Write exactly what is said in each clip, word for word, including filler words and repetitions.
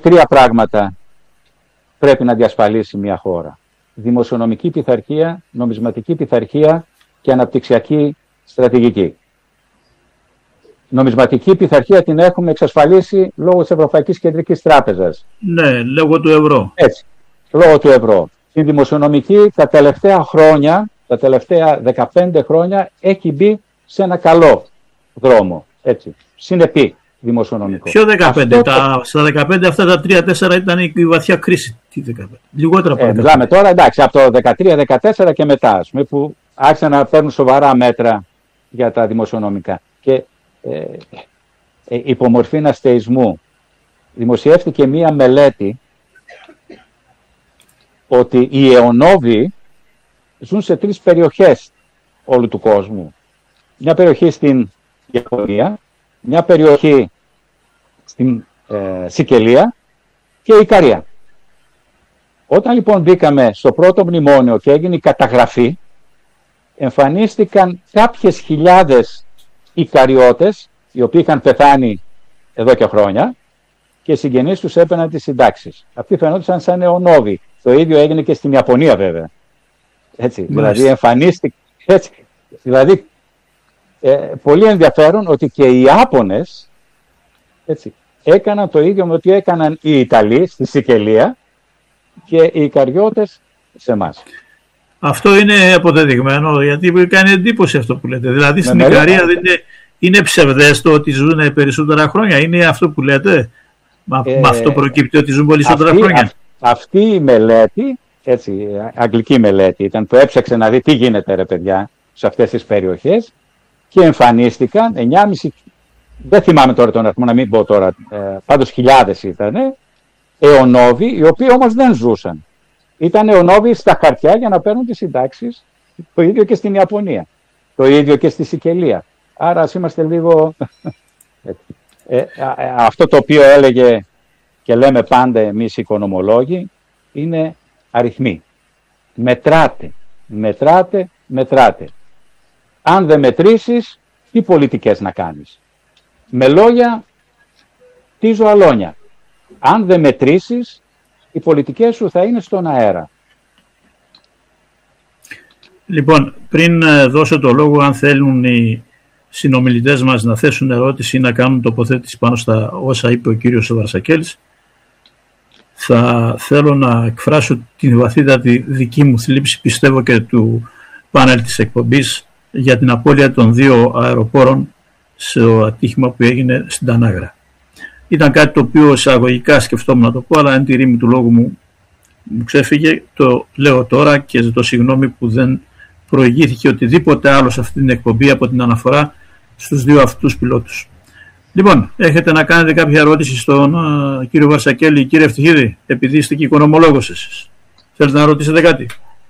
τρία πράγματα πρέπει να διασφαλίσει μια χώρα. Δημοσιονομική πειθαρχία, νομισματική πειθαρχία και αναπτυξιακή στρατηγική. Νομισματική πειθαρχία την έχουμε εξασφαλίσει λόγω της Ευρωπαϊκής Κεντρικής Τράπεζας. Ναι, λόγω του ευρώ. Έτσι, λόγω του ευρώ. Την δημοσιονομική τα τελευταία χρόνια, τα τελευταία δεκαπέντε χρόνια έχει μπει σε ένα καλό δρόμο. Έτσι, συνεπή δημοσιονομικό. Ποιο δεκαπέντε, Αυτό τα, το... στα δεκαπέντε αυτά τα τρία τέσσερα ήταν η βαθιά κρίση. Τι δεκαπέντε, λιγότερα ε, μιλάμε τώρα, εντάξει, από το δεκατρία δεκατέσσερα και μετά, πούμε, που άρχισαν να παίρνουν σοβαρά μέτρα για τα δημοσιονομικά. Και ε, ε, υπομορφή αστεϊσμού δημοσιεύτηκε μία μελέτη ότι οι αιωνόβοι ζουν σε τρεις περιοχές όλου του κόσμου. Μια περιοχή στην Ιαπωνία, μια περιοχή στην ε, Σικελία και η Ικαρία. Όταν λοιπόν μπήκαμε στο πρώτο μνημόνιο και έγινε η καταγραφή, εμφανίστηκαν κάποιες χιλιάδες Ικαριώτες, οι οποίοι είχαν πεθάνει εδώ και χρόνια, και οι συγγενείς τους έπαιρναν τις συντάξεις. Αυτοί φαινόντουσαν σαν αιωνόβοι. Το ίδιο έγινε και στην Ιαπωνία βέβαια. Έτσι, δηλαδή εμφανίστηκε. Έτσι, δηλαδή, ε, πολύ ενδιαφέρον ότι και οι Ιάπωνες έτσι, έκαναν το ίδιο με ότι έκαναν οι Ιταλοί στη Σικελία και οι Ικαριώτες σε εμάς. Αυτό είναι αποδεδειγμένο, γιατί κάνει εντύπωση αυτό που λέτε. Δηλαδή στην Ικαρία δεν είναι, είναι ψευδές το ότι ζουν περισσότερα χρόνια. Είναι αυτό που λέτε. Μα, ε, με αυτό προκύπτει ότι ζουν περισσότερα αυτή, χρόνια. Α, αυτή η μελέτη, έτσι, αγγλική μελέτη ήταν, που έψαξε να δει τι γίνεται ρε παιδιά σε αυτές τις περιοχές και εμφανίστηκαν εννιά κόμμα πέντε, δεν θυμάμαι τώρα τον αριθμό, να μην πω τώρα, ε, πάντως χιλιάδες ήταν, αιωνόβοι, οι οποίοι όμως δεν ζούσαν. Ήταν αιωνόβοι στα χαρτιά για να παίρνουν τις συντάξεις, το ίδιο και στην Ιαπωνία, το ίδιο και στη Σικελία. Άρα ας είμαστε λίγο... Ε, αυτό το οποίο έλεγε και λέμε πάντα εμείς οι οικονομολόγοι είναι αριθμοί. Μετράτε, μετράτε, μετράτε. Αν δεν μετρήσεις, τι πολιτικές να κάνεις. Με λόγια, τι ζωαλόνια. Αν δεν μετρήσεις, οι πολιτικές σου θα είναι στον αέρα. Λοιπόν, πριν δώσω το λόγο, αν θέλουν οι συνομιλητές μας να θέσουν ερώτηση ή να κάνουν τοποθέτηση πάνω στα όσα είπε ο κύριος Βαρσακέλης, θα θέλω να εκφράσω την βαθύτατη δική μου θλίψη, πιστεύω και του πάνελ της εκπομπής, για την απώλεια των δύο αεροπόρων στο ατύχημα που έγινε στην Τανάγρα. Ήταν κάτι το οποίο εισαγωγικά σκεφτόμουν να το πω, αλλά εν τη ρήμη του λόγου μου μου ξέφυγε. Το λέω τώρα και ζητώ συγγνώμη που δεν προηγήθηκε οτιδήποτε άλλο σε αυτή την εκπομπή από την αναφορά στους δύο αυτούς πιλότους. Λοιπόν, έχετε να κάνετε κάποια ερώτηση στον uh, κύριο Βαρσακέλη, κύριε Ευτυχίδη, επειδή είστε και οικονομολόγος εσείς. Θέλετε να ρωτήσετε κάτι?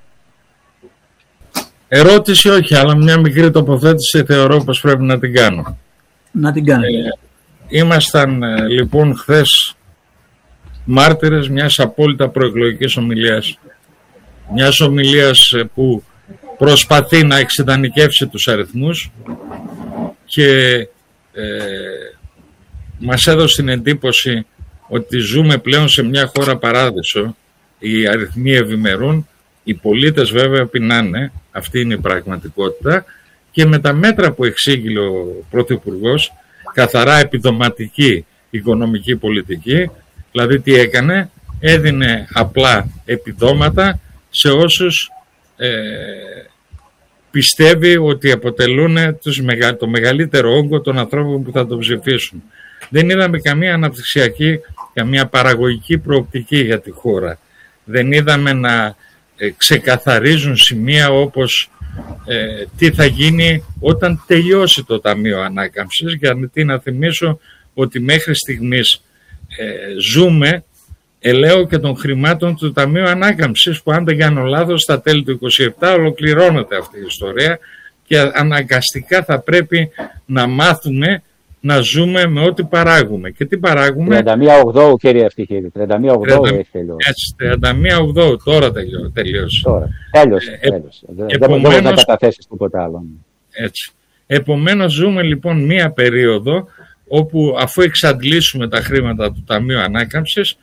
Ερώτηση όχι, αλλά μια μικρή τοποθέτηση θεωρώ πως πρέπει να την κάνω. Να την κάνετε. Ε, ήμασταν ε, λοιπόν χθες μάρτυρες μιας απόλυτα προεκλογικής ομιλίας. Μιας ομιλίας ε, που προσπαθεί να εξειδανικεύσει τους αριθμούς και ε, μας έδωσε την εντύπωση ότι ζούμε πλέον σε μια χώρα παράδεισο. Οι αριθμοί ευημερούν, οι πολίτες βέβαια πεινάνε, αυτή είναι η πραγματικότητα, και με τα μέτρα που εξήγηλε ο Πρωθυπουργός, καθαρά επιδοματική οικονομική πολιτική, δηλαδή τι έκανε, έδινε απλά επιδόματα σε όσους ε, πιστεύει ότι αποτελούν τους, το μεγαλύτερο όγκο των ανθρώπων που θα τον ψηφίσουν. Δεν είδαμε καμία αναπτυξιακή, καμία παραγωγική προοπτική για τη χώρα. Δεν είδαμε να ε, ξεκαθαρίζουν σημεία όπως ε, τι θα γίνει όταν τελειώσει το Ταμείο Ανάκαμψης, γιατί να θυμίσω ότι μέχρι στιγμής ε, ζούμε ελαίο και των χρημάτων του Ταμείου Ανάκαμψης, που αν δεν κάνω λάθος στα τέλη του είκοσι επτά ολοκληρώνεται αυτή η ιστορία και αναγκαστικά θα πρέπει να μάθουμε να ζούμε με ό,τι παράγουμε. Και τι παράγουμε? τριάντα μία Οκτώβρου, κύριε Ευτυχίδη, τριάντα μία Οκτώβρου έχει τελειώσει. Έτσι, τριάντα μία Οκτώβρου, τώρα τελειώσει. Τώρα, τέλειωσε, ε, τέλειωσε. Ε, δεν μπορεί να καταθέσεις τίποτα άλλο. Έτσι. Επομένως ζούμε λοιπόν μία περίοδο όπου αφού εξαντλήσουμε τα χρήματα του Ταμείου Ανάκαμψης,